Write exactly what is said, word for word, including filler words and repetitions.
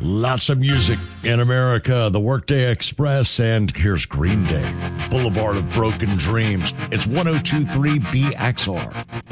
Lots of music in America, the Workday Express, and here's Green Day, Boulevard of Broken Dreams. It's one oh two point three B X R.